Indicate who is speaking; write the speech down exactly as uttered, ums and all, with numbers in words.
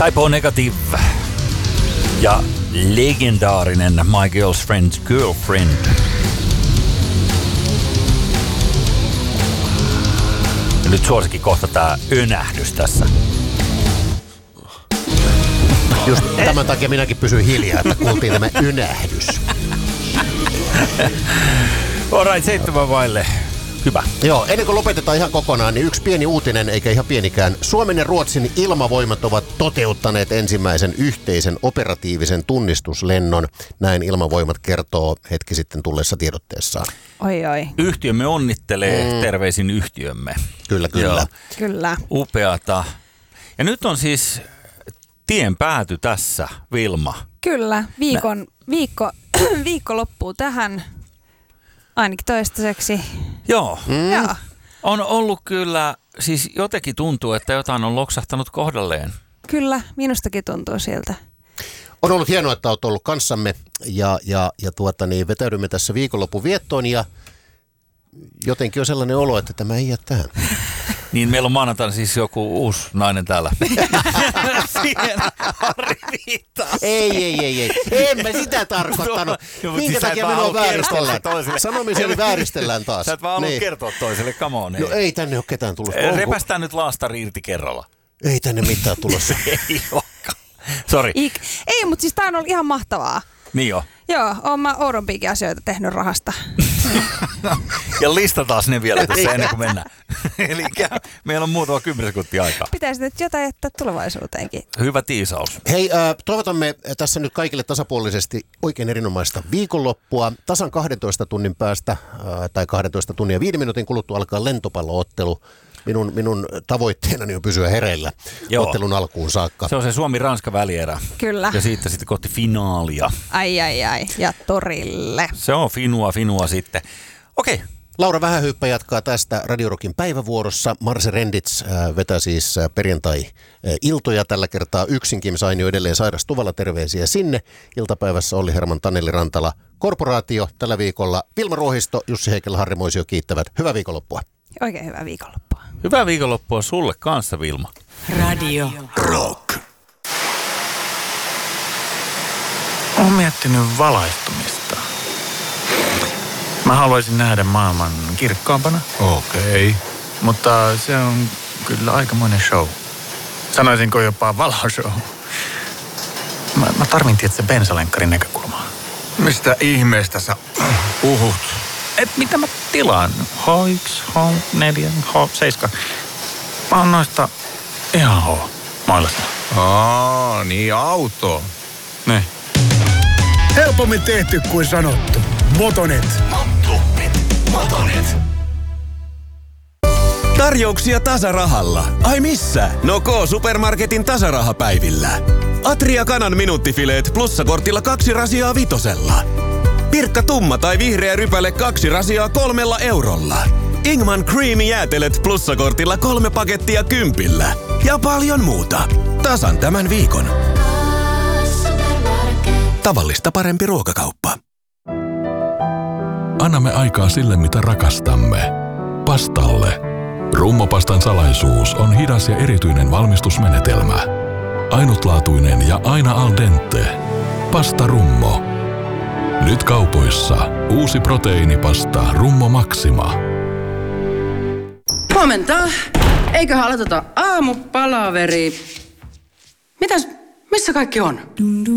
Speaker 1: Type O Negative ja legendaarinen My Girl's Friend's Girlfriend. Ja nyt suosikin kohta tää önähdys tässä.
Speaker 2: Just tämän takia minäkin pysyin hiljaa, että kuultiin tämä önähdys.
Speaker 1: Alright, seitsemän vaille. Hyvä.
Speaker 2: Joo, ennen kuin lopetetaan ihan kokonaan, niin yksi pieni uutinen, eikä ihan pienikään. Suomen ja Ruotsin ilmavoimat ovat toteuttaneet ensimmäisen yhteisen operatiivisen tunnistuslennon. Näin ilmavoimat kertoo hetki sitten tulleessa tiedotteessaan.
Speaker 3: Oi oi.
Speaker 1: Yhtiömme onnittelee,
Speaker 2: Mm.
Speaker 1: terveisin yhtiömme.
Speaker 2: Kyllä, kyllä.
Speaker 1: Joo.
Speaker 3: Kyllä.
Speaker 1: Upeata. Ja nyt on siis tien pääty tässä, Vilma.
Speaker 3: Kyllä. Viikon, viikko, viikko loppuu tähän. Ainakin toistaiseksi.
Speaker 1: Joo.
Speaker 2: Mm.
Speaker 3: Joo.
Speaker 1: On ollut kyllä, siis jotenkin tuntuu, että jotain on loksahtanut kohdalleen.
Speaker 3: Kyllä, minustakin tuntuu siltä.
Speaker 2: On ollut hienoa, että olet ollut kanssamme ja, ja, ja tuota, niin vetäydymme tässä viikonlopun viettoon ja jotenkin on sellainen olo, että tämä ei jää tähän.
Speaker 1: Niin meillä on maanantaina siis joku uusi nainen täällä. Siihen Harri viittaa.
Speaker 2: Ei, ei, ei, ei. En mä sitä tarkoittanut.
Speaker 1: No,
Speaker 2: Minkä
Speaker 1: siis
Speaker 2: takia minua vääristellään? Sanomisen vääristellään taas.
Speaker 1: Sä et vaan
Speaker 2: niin.
Speaker 1: kertoa toiselle, come on.
Speaker 2: No ei tänne ole ketään tullut.
Speaker 1: Repästään nyt laastari irti kerralla.
Speaker 2: Ei tänne mitään tulossa.
Speaker 1: Ei olekaan. Sori.
Speaker 3: Ik- ei, mutta siis tää on ollut ihan mahtavaa.
Speaker 1: Niin jo.
Speaker 3: Joo, oon mä oudompiakin asioita tehnyt rahasta.
Speaker 1: Ja listataan ne vielä tässä ennen kuin mennään. Eli meillä on muutama kymmenen sekuntia aikaa.
Speaker 3: Pitäisi nyt jotain jättää tulevaisuuteenkin.
Speaker 1: Hyvä tiisaus.
Speaker 2: Hei, äh, toivotamme tässä nyt kaikille tasapuolisesti oikein erinomaista viikonloppua. Tasan kahdentoista tunnin päästä, äh, tai kahdentoista tunnin ja viiden minuutin kuluttua alkaa lentopalloottelu. Minun, minun tavoitteenani on pysyä hereillä
Speaker 1: Joo.
Speaker 2: ottelun alkuun saakka.
Speaker 1: Se on se Suomi-Ranska välierä.
Speaker 3: Kyllä.
Speaker 1: Ja siitä sitten kohti finaalia.
Speaker 3: Ai ai ai. Ja torille.
Speaker 1: Se on finua, finua sitten. Okei.
Speaker 2: Laura Vähähyyppä jatkaa tästä Radio Rockin päivävuorossa. Marse Rendits äh, vetää siis äh, perjantai-iltoja tällä kertaa yksin. Kim Sainio edelleen sairastuvalla, terveisiä sinne. Iltapäivässä Olli Herman, Taneli Rantala, Korporaatio tällä viikolla. Vilma Ruohisto, Jussi Heikelä, Harri Moisio kiittävät. Hyvää viikonloppua.
Speaker 3: Oikein hyvää viikonloppua.
Speaker 1: Hyvää viikonloppua sulle kanssa, Vilma.
Speaker 4: Radio
Speaker 5: Rock.
Speaker 4: Olen miettinyt valaistumista. Mä haluaisin nähdä maailman kirkkaampana.
Speaker 5: Okei. Okay.
Speaker 4: Mutta se on kyllä aikamoinen show. Sanoisinko jopa valoshow. Mä, mä tarvin tietysti bensalenkkarin näkökulmaa.
Speaker 5: Mistä ihmeestä sä puhut?
Speaker 4: Et mitä mä tilaan? H yksi, H neljä, H seitsemän. Mä oon noista ihan H mailasta.
Speaker 5: Aa, niin auto.
Speaker 4: Ne.
Speaker 6: Helpommin tehty kuin sanottu. Motonet.
Speaker 5: Motonet. Motonet.
Speaker 7: Tarjouksia tasarahalla. Ai missä? No K-Supermarketin tasarahapäivillä. Atria kanan minuuttifileet plussakortilla kaksi rasiaa vitosella. Pirkka tumma tai vihreä rypäle kaksi rasiaa kolmella eurolla. Ingman Creamy jäätelet plussakortilla kolme pakettia kympillä. Ja paljon muuta. Tasan tämän viikon. Tavallista parempi ruokakauppa.
Speaker 8: Annamme aikaa sille, mitä rakastamme. Pastalle. Rummopastan salaisuus on hidas ja erityinen valmistusmenetelmä. Ainutlaatuinen ja aina al dente. Pasta Rummo. Nyt kaupoissa uusi proteiinipasta Rummo Maxima.
Speaker 9: Huomenta. Eiköhän aloiteta aamupalaveri. Mitäs, missä kaikki on?